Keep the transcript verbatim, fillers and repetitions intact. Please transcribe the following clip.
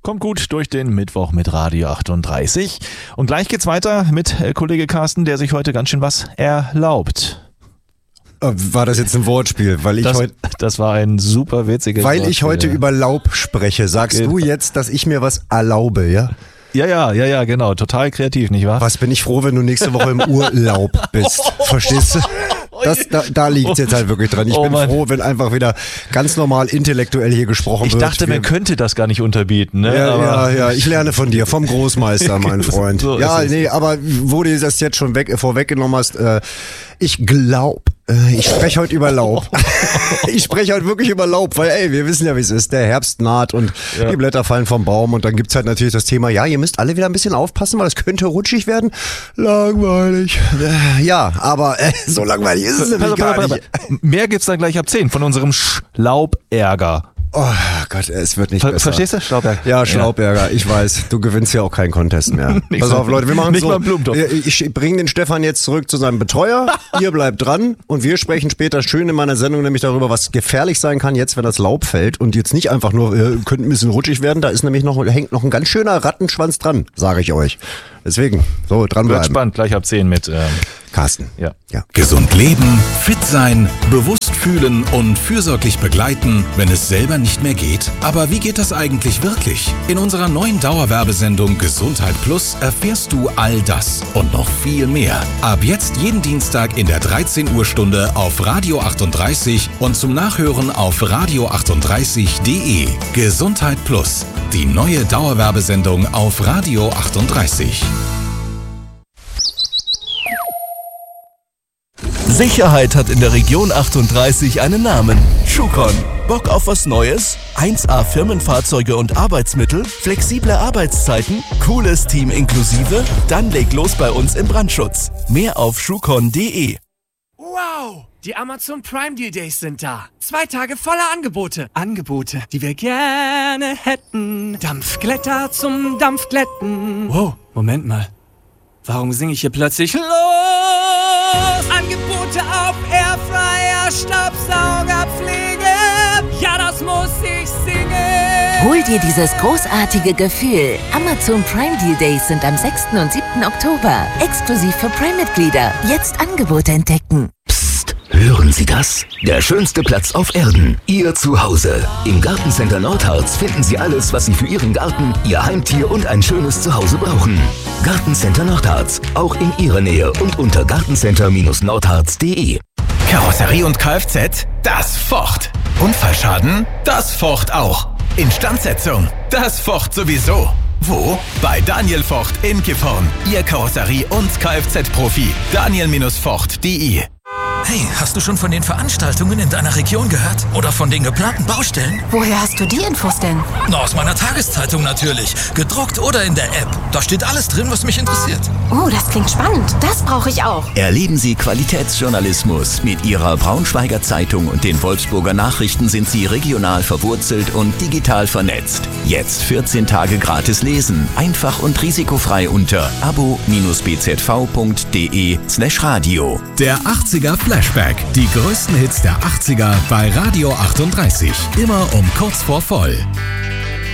Kommt gut durch den Mittwoch mit Radio achtunddreißig. Und gleich geht's weiter mit äh, Kollege Carsten, der sich heute ganz schön was erlaubt. War das jetzt ein Wortspiel? Weil ich das, heute, das war ein super witziges Weil Wortspiel, ich heute ja. über Laub spreche, sagst Okay. du jetzt, dass ich mir was erlaube, ja? Ja, ja, ja, ja, genau. Total kreativ, nicht wahr? Was bin ich froh, wenn du nächste Woche im Urlaub bist. Verstehst du? Das, da da liegt es jetzt halt wirklich dran. Ich Oh bin Mann. froh, wenn einfach wieder ganz normal intellektuell hier gesprochen Ich wird. dachte, man Wir- könnte das gar nicht unterbieten, ne? Ja, aber ja, ja, ich lerne von dir, vom Großmeister, mein Freund. So ist Ja, es. nee, aber wo du das jetzt schon weg, vorweggenommen hast, äh, ich glaub, äh, ich spreche heute über Laub. Ich spreche heute wirklich über Laub, weil ey, wir wissen ja, wie es ist. Der Herbst naht und Ja. die Blätter fallen vom Baum und dann gibt's halt natürlich das Thema, ja, ihr müsst alle wieder ein bisschen aufpassen, weil es könnte rutschig werden. Langweilig. Äh, Ja, aber äh, so langweilig ist es nämlich Pass auf, gar pass auf, nicht. pass auf. Mehr gibt's dann gleich ab zehn von unserem Schlaubärger. Oh Gott, es wird nicht Ver besser. verstehst du? Schlaubärger. Ja, Schlaubberger, ich weiß, du gewinnst ja auch keinen Contest mehr. Nicht Pass mal- auf, Leute, wir machen nicht so. mal einen Blumentopf. Ich ich bringe den Stefan jetzt zurück zu seinem Betreuer. Ihr bleibt dran und wir sprechen später schön in meiner Sendung nämlich darüber, was gefährlich sein kann jetzt, wenn das Laub fällt und jetzt nicht einfach nur äh, könnte ein bisschen rutschig werden. Da ist nämlich noch hängt noch ein ganz schöner Rattenschwanz dran, sage ich euch. Deswegen so Wird dranbleiben. spannend, gleich ab zehn mit. Ähm, Carsten. ja. Ja. Gesund leben, fit sein, bewusst fühlen und fürsorglich begleiten, wenn es selber nicht mehr geht. Aber wie geht das eigentlich wirklich? In unserer neuen Dauerwerbesendung Gesundheit Plus erfährst du all das und noch viel mehr. Ab jetzt jeden Dienstag in der dreizehn Uhr Stunde auf Radio achtunddreißig und zum Nachhören auf radio achtunddreißig punkt de. Gesundheit Plus, die neue Dauerwerbesendung auf Radio achtunddreißig. Sicherheit hat in der Region achtunddreißig einen Namen. Schucon. Bock auf was Neues? eins A Firmenfahrzeuge und Arbeitsmittel? Flexible Arbeitszeiten? Cooles Team inklusive? Dann leg los bei uns im Brandschutz. Mehr auf schucon punkt de. Wow! Die Amazon Prime Deal Days sind da. Zwei Tage voller Angebote. Angebote, die wir gerne hätten. Dampfglätter zum Dampfglätten. Wow, Moment mal. Warum singe ich hier plötzlich los? Angebote auf Airfryer, Staubsauger, Pflege. Ja, das muss ich singen. Hol dir dieses großartige Gefühl. Amazon Prime Deal Days sind am sechsten und siebten Oktober. Exklusiv für Prime-Mitglieder. Jetzt Angebote entdecken. Psst, hören Sie das? Der schönste Platz auf Erden. Ihr Zuhause. Im Gartencenter Nordharz finden Sie alles, was Sie für Ihren Garten, Ihr Heimtier und ein schönes Zuhause brauchen. Gartencenter Nordharz. Auch in Ihrer Nähe und unter gartencenter nordharz punkt de. Karosserie und Kfz? Das focht. Unfallschaden? Das focht auch. Instandsetzung? Das focht sowieso. Wo? Bei Daniel Vocht in Gifhorn. Ihr Karosserie- und Kfz-Profi. Daniel Vocht punkt de. Hey, hast du schon von den Veranstaltungen in deiner Region gehört? Oder von den geplanten Baustellen? Woher hast du die Infos denn? Na, aus meiner Tageszeitung natürlich. Gedruckt oder in der App. Da steht alles drin, was mich interessiert. Oh, das klingt spannend. Das brauche ich auch. Erleben Sie Qualitätsjournalismus. Mit Ihrer Braunschweiger Zeitung und den Wolfsburger Nachrichten sind Sie regional verwurzelt und digital vernetzt. Jetzt vierzehn Tage gratis lesen. Einfach und risikofrei unter abo-bzv.de slash radio. Der achtziger Flashback. Die größten Hits der achtziger bei Radio achtunddreißig. Immer um kurz vor voll.